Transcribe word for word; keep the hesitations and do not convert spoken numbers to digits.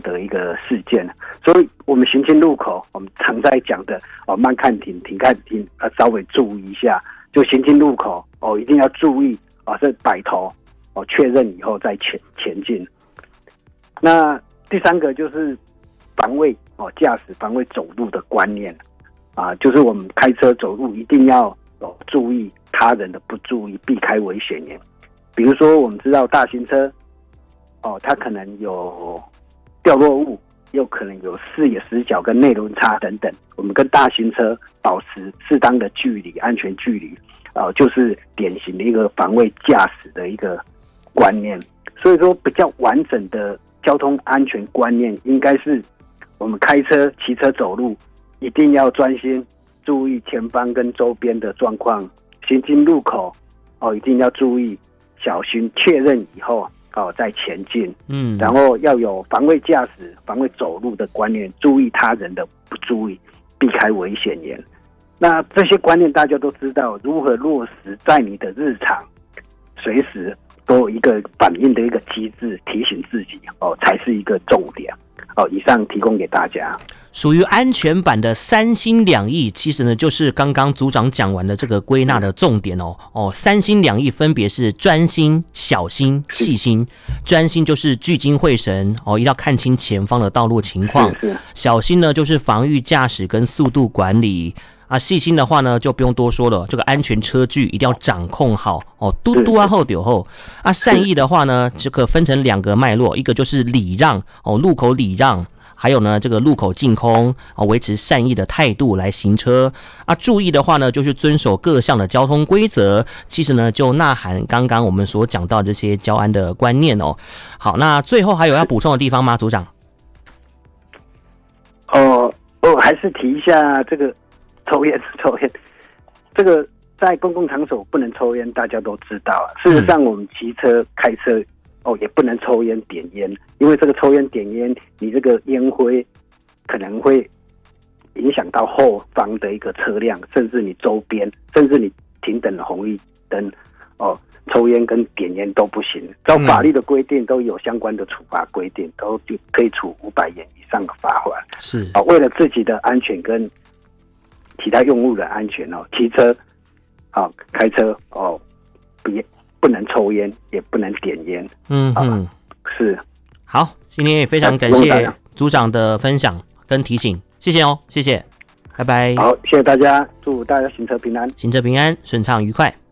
的一个事件。所以我们行经路口，我们常在讲的哦，慢看停，停看停，呃，稍微注意一下。就行经路口哦，一定要注意哦，这摆头哦，确认以后再前前进。那第三个就是防卫哦，驾驶防卫走路的观念啊，就是我们开车走路一定要哦注意他人的不注意，避开危险源。比如说，我们知道大型车哦，它可能有掉落物，又可能有视野死角跟内轮差等等。我们跟大型车保持适当的距离，安全距离，呃，就是典型的一个防卫驾驶的一个观念。所以说，比较完整的交通安全观念，应该是我们开车、骑车、走路一定要专心注意前方跟周边的状况，行经路口哦，一定要注意小心确认以后哦再前进。嗯，然后要有防卫驾驶、防卫走路的观念，注意他人的不注意，避开危险源。那这些观念大家都知道，如何落实在你的日常，随时都有一个反应的一个机制，提醒自己哦，才是一个重点。哦，以上提供给大家。 属于安全版的三心两意，其实呢就是刚刚组长讲完的这个归纳的重点哦。哦，三心两意分别是专心、小心、细心。专心就是聚精会神哦，一定要看清前方的道路情况。小心呢就是防御驾驶跟速度管理。啊，细心的话呢，就不用多说了，这个安全车距一定要掌控好哦，嘟嘟啊后丢后。啊，善意的话呢，这个分成两个脉络，一个就是礼让哦，路口礼让，还有呢这个路口净空啊，维持善意的态度来行车。啊，注意的话呢，就是遵守各项的交通规则。其实呢，就呐喊刚刚我们所讲到这些交安的观念哦。好，那最后还有要补充的地方吗，组长？ 哦，我还是提一下这个。抽烟，抽烟，这个在公共场所不能抽烟，大家都知道啊。事实上，我们骑车、开车哦，也不能抽烟、点烟，因为这个抽烟、点烟，你这个烟灰可能会影响到后方的一个车辆，甚至你周边，甚至你停等的红绿灯哦，抽烟跟点烟都不行。照法律的规定，都有相关的处罚规定，都就可以处五百元以上的罚款。是啊、哦，为了自己的安全跟其他用户的安全哦，骑车、哦、开车哦，别不能抽烟，也不能点烟。嗯嗯，是。 好，今天也非常感谢组长的分享跟提醒，谢谢哦，谢谢，拜拜。 好，谢谢大家，祝大家行车平安， 行车平安，顺畅愉快。